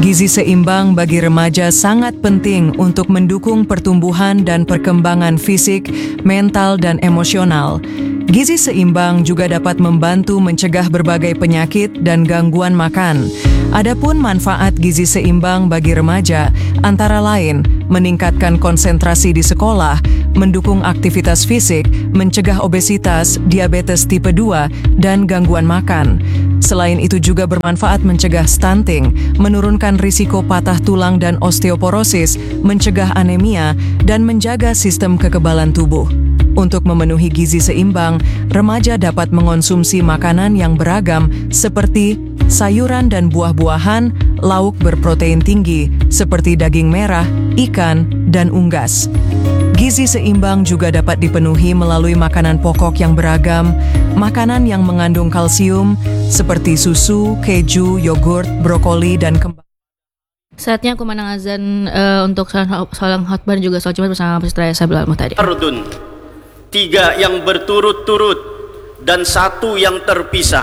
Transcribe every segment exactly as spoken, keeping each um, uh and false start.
Gizi seimbang bagi remaja sangat penting untuk mendukung pertumbuhan dan perkembangan fisik, mental, dan emosional. Gizi seimbang juga dapat membantu mencegah berbagai penyakit dan gangguan makan. Adapun manfaat gizi seimbang bagi remaja antara lain meningkatkan konsentrasi di sekolah, mendukung aktivitas fisik, mencegah obesitas, diabetes tipe dua, dan gangguan makan. Selain itu juga bermanfaat mencegah stunting, menurunkan risiko patah tulang dan osteoporosis, mencegah anemia, dan menjaga sistem kekebalan tubuh. Untuk memenuhi gizi seimbang, remaja dapat mengonsumsi makanan yang beragam seperti sayuran dan buah-buahan, lauk berprotein tinggi seperti daging merah, ikan, dan unggas. Gizi seimbang juga dapat dipenuhi melalui makanan pokok yang beragam, makanan yang mengandung kalsium seperti susu, keju, yogurt, brokoli, dan kembang. Saatnya kumandang azan uh, untuk salam khutbah dan juga salat Jumat bersama Peserta Sabil Al-Muhtadi. Fardun, tiga yang berturut-turut dan satu yang terpisah.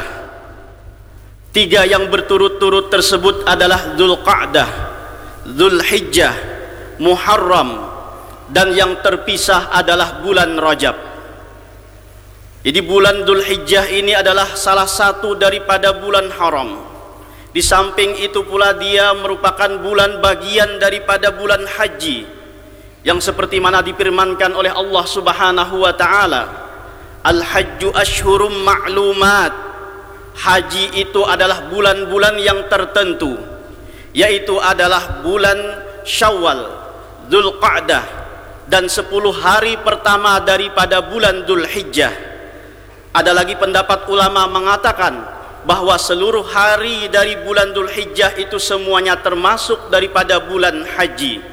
Tiga yang berturut-turut tersebut adalah Dzulqa'dah, Dzulhijjah, Muharram, dan yang terpisah adalah bulan Rajab. Jadi bulan Dzulhijjah ini adalah salah satu daripada bulan haram. Di samping itu pula dia merupakan bulan bagian daripada bulan haji, yang seperti mana difirmankan oleh Allah Subhanahu wa taala, Al-hajju ashhurum ma'lumat. Haji itu adalah bulan-bulan yang tertentu, yaitu adalah bulan Syawal, Dzulqa'dah, dan sepuluh hari pertama daripada bulan Dzulhijjah. Ada lagi pendapat ulama mengatakan bahwa seluruh hari dari bulan Dzulhijjah itu semuanya termasuk daripada bulan haji.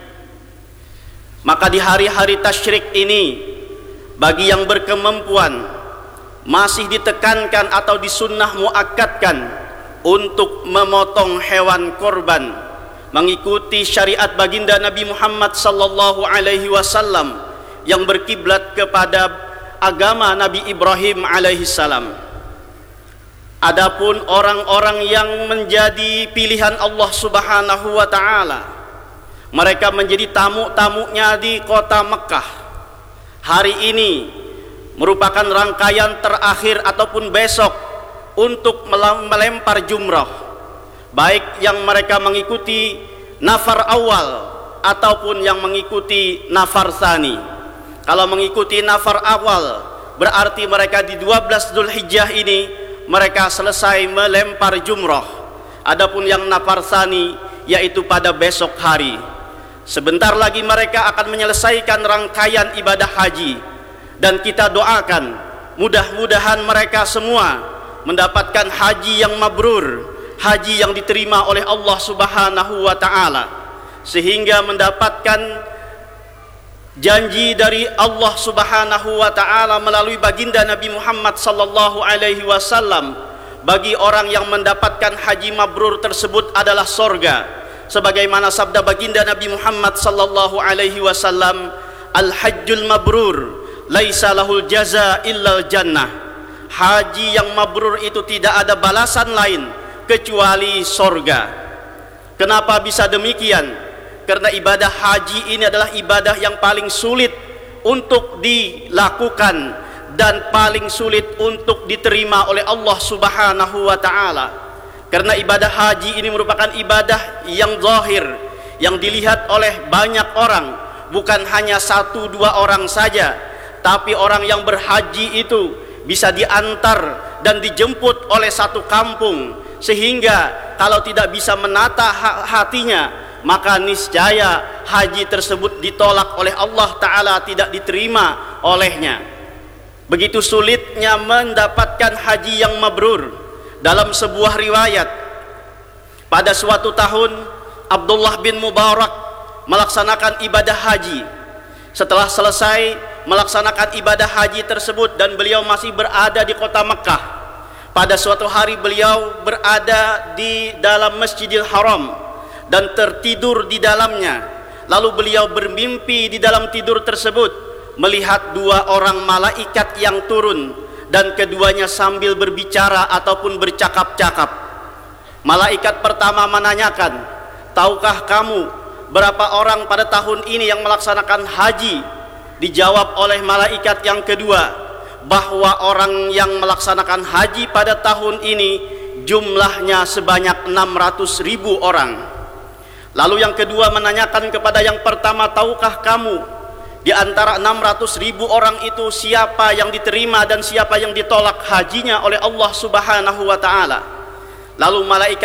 Maka di hari-hari tasyrik ini, bagi yang berkemampuan masih ditekankan atau disunnah muakkadkan untuk memotong hewan korban mengikuti syariat baginda Nabi Muhammad sallallahu alaihi wasallam yang berkiblat kepada agama Nabi Ibrahim alaihi salam. Adapun orang-orang yang menjadi pilihan Allah Subhanahu wa taala, mereka menjadi tamu-tamunya di kota Mekah. Hari ini merupakan rangkaian terakhir ataupun besok untuk melempar jumrah, baik yang mereka mengikuti nafar awal ataupun yang mengikuti nafar tsani. Kalau mengikuti nafar awal berarti mereka di dua belas Dzulhijjah ini mereka selesai melempar jumrah. Adapun yang nafar tsani yaitu pada besok hari, sebentar lagi mereka akan menyelesaikan rangkaian ibadah haji. Dan kita doakan mudah-mudahan mereka semua mendapatkan haji yang mabrur, haji yang diterima oleh Allah Subhanahu wa taala, sehingga mendapatkan janji dari Allah Subhanahu wa taala melalui baginda Nabi Muhammad sallallahu alaihi wasallam. Bagi orang yang mendapatkan haji mabrur tersebut adalah sorga, sebagaimana sabda baginda Nabi Muhammad sallallahu alaihi wasallam, al-hajjul mabrur laisa lahul jaza illal jannah. Haji yang mabrur itu tidak ada balasan lain kecuali sorga. Kenapa bisa demikian? Karena ibadah haji ini adalah ibadah yang paling sulit untuk dilakukan dan paling sulit untuk diterima oleh Allah Subhanahu wa taala. Karena ibadah haji ini merupakan ibadah yang zahir, yang dilihat oleh banyak orang, bukan hanya satu dua orang saja. Tapi orang yang berhaji itu bisa diantar dan dijemput oleh satu kampung, sehingga kalau tidak bisa menata hatinya, maka niscaya haji tersebut ditolak oleh Allah Ta'ala, tidak diterima olehnya. Begitu sulitnya mendapatkan haji yang mabrur. Dalam sebuah riwayat, pada suatu tahun Abdullah bin Mubarak melaksanakan ibadah haji. Setelah selesai melaksanakan ibadah haji tersebut dan beliau masih berada di kota Mekah, pada suatu hari beliau berada di dalam Masjidil Haram dan tertidur di dalamnya. Lalu beliau bermimpi di dalam tidur tersebut melihat dua orang malaikat yang turun dan keduanya sambil berbicara ataupun bercakap-cakap. Malaikat pertama menanyakan, tahukah kamu berapa orang pada tahun ini yang melaksanakan haji? Dijawab oleh malaikat yang kedua bahwa orang yang melaksanakan haji pada tahun ini jumlahnya sebanyak enam ratus ribu orang. Lalu yang kedua menanyakan kepada yang pertama, tahukah kamu di antara enam ratus ribu orang itu siapa yang diterima dan siapa yang ditolak hajinya oleh Allah Subhanahu wa taala? Lalu malaikat